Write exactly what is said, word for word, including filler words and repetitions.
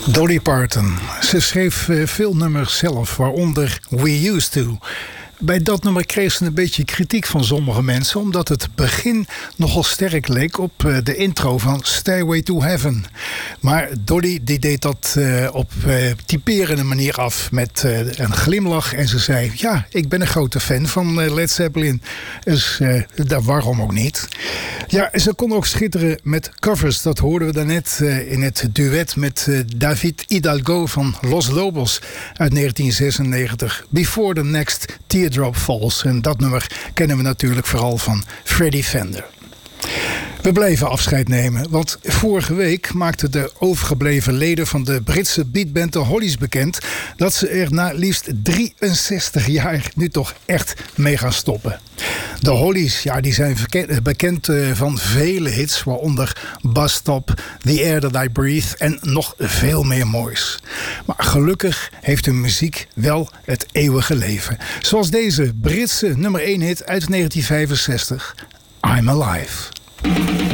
Dolly Parton. Ze schreef uh, veel nummers zelf, waaronder We Used To. Bij dat nummer kreeg ze een beetje kritiek van sommige mensen, omdat het begin nogal sterk leek op uh, de intro van Stairway to Heaven. Maar Dolly die deed dat uh, op uh, typerende manier af met uh, een glimlach. En ze zei, ja, ik ben een grote fan van uh, Led Zeppelin. Dus uh, daar, waarom ook niet? Ja, ze kon ook schitteren met covers. Dat hoorden we daarnet uh, in het duet met uh, David Hidalgo van Los Lobos uit negentien zesennegentig. Before the Next Teardrop Falls. En dat nummer kennen we natuurlijk vooral van Freddie Fender. We blijven afscheid nemen, want vorige week maakten de overgebleven leden van de Britse beatband The Hollies bekend dat ze er na liefst drieënzestig jaar nu toch echt mee gaan stoppen. De Hollies, ja, die zijn bekend van vele hits, waaronder Bus Stop, The Air That I Breathe en nog veel meer moois. Maar gelukkig heeft hun muziek wel het eeuwige leven. Zoals deze Britse nummer één hit uit negentien vijfenzestig, I'm Alive.